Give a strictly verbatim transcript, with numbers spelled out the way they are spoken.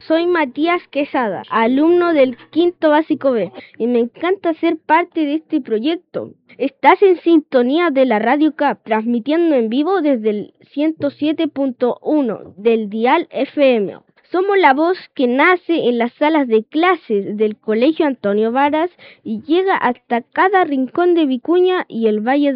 soy Matías Quesada, alumno del quinto básico B, y me encanta ser parte de este proyecto. Estás en sintonía de la Radio C A P, transmitiendo en vivo desde el ciento siete punto uno del dial F M. Somos la voz que nace en las salas de clases del Colegio Antonio Varas y llega hasta cada rincón de Vicuña y el Valle